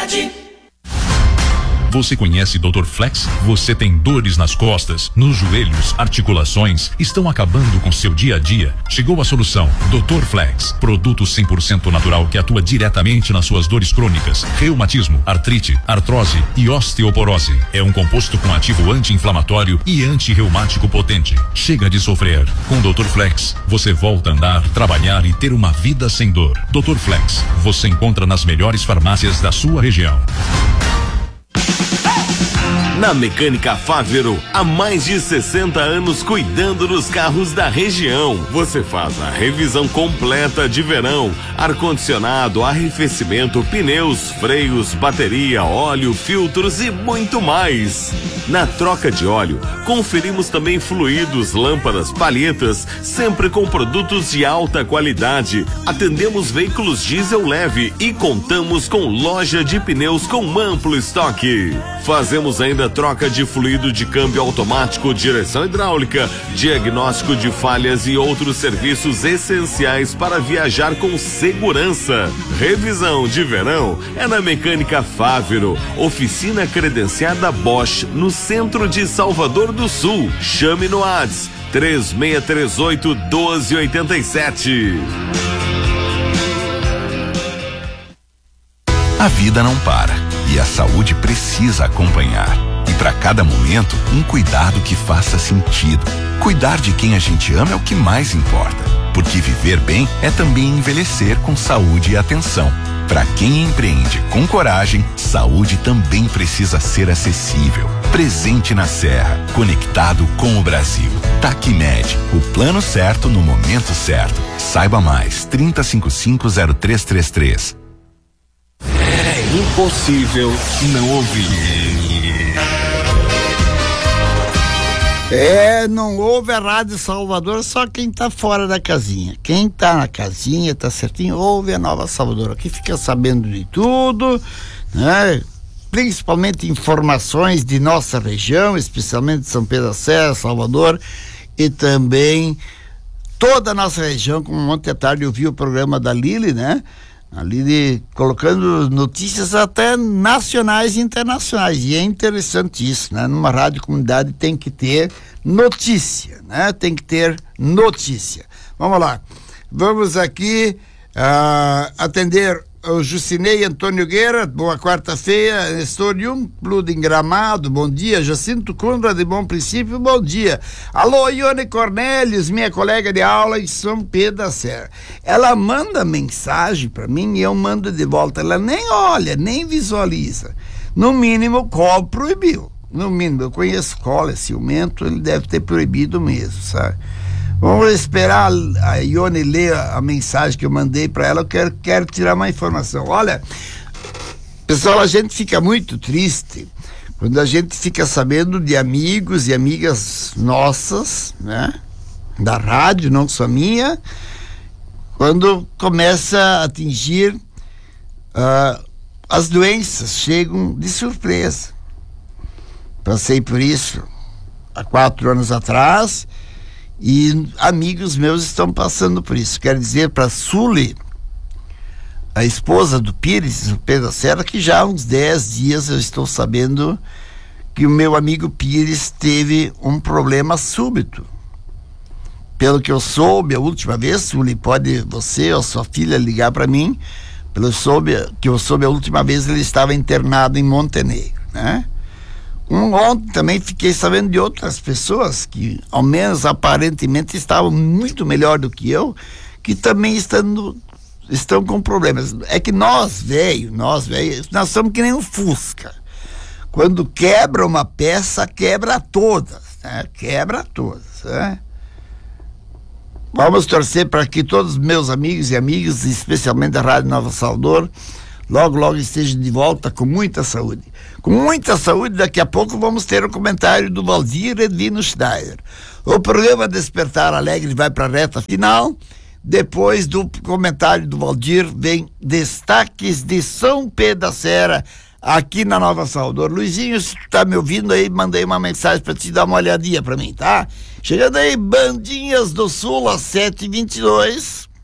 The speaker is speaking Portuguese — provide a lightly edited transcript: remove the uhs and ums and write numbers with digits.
cidade. Você conhece Dr. Flex? Você tem dores nas costas, nos joelhos, articulações, estão acabando com seu dia a dia? Chegou a solução. Dr. Flex, produto 100% natural que atua diretamente nas suas dores crônicas, reumatismo, artrite, artrose e osteoporose. É um composto com ativo anti-inflamatório e anti-reumático potente. Chega de sofrer. Com Dr. Flex, você volta a andar, trabalhar e ter uma vida sem dor. Dr. Flex, você encontra nas melhores farmácias da sua região. Na Mecânica Fávero, há mais de 60 anos cuidando dos carros da região. Você faz a revisão completa de verão, ar-condicionado, arrefecimento, pneus, freios, bateria, óleo, filtros e muito mais. Na troca de óleo, conferimos também fluidos, lâmpadas, palhetas, sempre com produtos de alta qualidade. Atendemos veículos diesel leve e contamos com loja de pneus com amplo estoque. Fazemos ainda troca de fluido de câmbio automático, direção hidráulica, diagnóstico de falhas e outros serviços essenciais para viajar com segurança. Revisão de verão é na Mecânica Fávero, oficina credenciada Bosch, no centro de Salvador do Sul. Chame no WhatsApp 3638-1287. A vida não para e a saúde precisa acompanhar. E para cada momento, um cuidado que faça sentido. Cuidar de quem a gente ama é o que mais importa, porque viver bem é também envelhecer com saúde e atenção. Para quem empreende com coragem, saúde também precisa ser acessível. Presente na Serra, conectado com o Brasil. Tacmed, o plano certo no momento certo. Saiba mais, 3055-0333. É impossível não ouvir. Não ouve a Rádio Salvador, só quem tá fora da casinha. Quem tá na casinha, tá certinho, ouve a Nova Salvador. Aqui fica sabendo de tudo, né? Principalmente informações de nossa região, especialmente de São Pedro da Serra, Salvador, e também toda a nossa região. Como ontem à tarde eu vi o programa da Lili, né? A Lili colocando notícias até nacionais e internacionais, e é interessante isso, né? Numa rádio comunidade tem que ter notícia, né? Tem que ter notícia. Vamos lá, vamos aqui atender o Jucinei Antônio Guerra. Boa quarta-feira, Estorium, Pludo em Gramado, bom dia. Jacinto Cundra de Bom Princípio, bom dia. Alô, Ione Cornelius, minha colega de aula em São Pedro da Serra. Ela manda mensagem para mim e eu mando de volta. Ela nem olha, nem visualiza. No mínimo, o COL proibiu. No mínimo, eu conheço o COL, é ciumento, ele deve ter proibido mesmo, sabe? Vamos esperar a Ione ler a mensagem que eu mandei para ela. Eu quero tirar uma informação. Olha, pessoal, a gente fica muito triste quando a gente fica sabendo de amigos e amigas nossas, né? Da rádio, não só minha, quando começa a atingir as doenças, chegam de surpresa. Passei por isso há 4 anos atrás. E amigos meus estão passando por isso. Quero dizer para Suli, a esposa do Pires, o Pedro da Serra, que já há uns 10 dias eu estou sabendo que o meu amigo Pires teve um problema súbito. Pelo que eu soube a última vez, Suli, pode você ou sua filha ligar para mim, pelo que eu soube a última vez, ele estava internado em Montenegro, né? Ontem também fiquei sabendo de outras pessoas que, ao menos aparentemente, estavam muito melhor do que eu, que também estão com problemas. É que nós, velho, nós somos que nem um Fusca. Quando quebra uma peça, quebra todas, né? Quebra todas, né? Vamos torcer para que todos os meus amigos e amigas, especialmente da Rádio Nova Salvador, logo estejam de volta com muita saúde. Com muita saúde, daqui a pouco vamos ter o comentário do Valdir Edvino Schneider. O programa Despertar Alegre vai para a reta final. Depois do comentário do Valdir, vem destaques de São Pedro da Serra, aqui na Nova Salvador. Luizinho, se tu tá me ouvindo aí, mandei uma mensagem para te dar uma olhadinha para mim, tá? Chegando aí, Bandinhas do Sul, às 7h22.